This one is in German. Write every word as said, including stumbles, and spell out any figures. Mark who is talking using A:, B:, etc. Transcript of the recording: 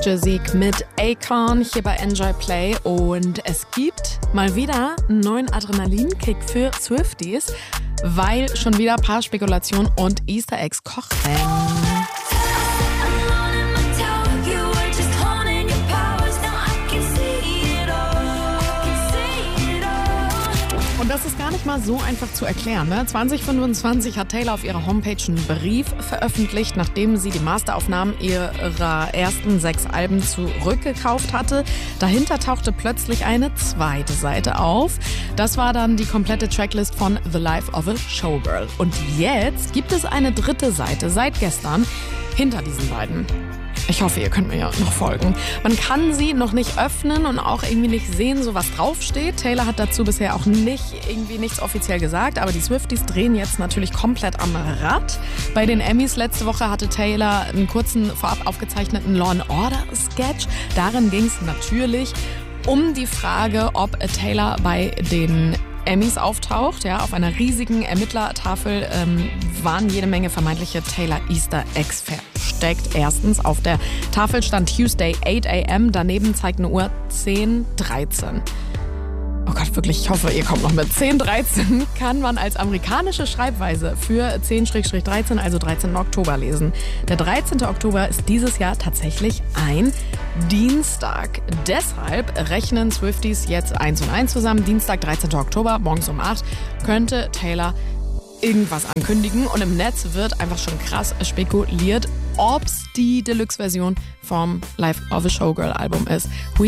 A: Sieg mit Akon hier bei Enjoy Play. Und es gibt mal wieder einen neuen Adrenalinkick für Swifties, weil schon wieder ein paar Spekulationen und Easter Eggs kochen. Und das ist gar nicht mal so einfach zu erklären. Ne? zwanzig fünfundzwanzig hat Taylor auf ihrer Homepage einen Brief veröffentlicht, nachdem sie die Masteraufnahmen ihrer ersten sechs Alben zurückgekauft hatte. Dahinter tauchte plötzlich eine zweite Seite auf. Das war dann die komplette Tracklist von The Life of a Showgirl. Und jetzt gibt es eine dritte Seite seit gestern hinter diesen beiden. Ich hoffe, ihr könnt mir ja noch folgen. Man kann sie noch nicht öffnen und auch irgendwie nicht sehen, so was draufsteht. Taylor hat dazu bisher auch nicht irgendwie nichts offiziell gesagt, aber die Swifties drehen jetzt natürlich komplett am Rad. Bei den Emmys letzte Woche hatte Taylor einen kurzen vorab aufgezeichneten Law and Order Sketch. Darin ging es natürlich um die Frage, ob Taylor bei den Emmys auftaucht. Ja, auf einer riesigen Ermittlertafel ähm, waren jede Menge vermeintliche Taylor Easter Eggs versteckt. Erstens, auf der Tafel stand Tuesday acht a.m., daneben zeigt eine Uhr zehn dreizehn. Oh Gott, wirklich, ich hoffe, ihr kommt noch mit. zehn dreizehn kann man als amerikanische Schreibweise für zehn dreizehn, also dreizehnten Oktober lesen. Der dreizehnten Oktober ist dieses Jahr tatsächlich ein Dienstag. Deshalb rechnen Swifties jetzt eins und eins zusammen. Dienstag, dreizehnten Oktober, morgens um acht, könnte Taylor irgendwas ankündigen. Und im Netz wird einfach schon krass spekuliert, ob es die Deluxe-Version vom Life of a Showgirl Album ist.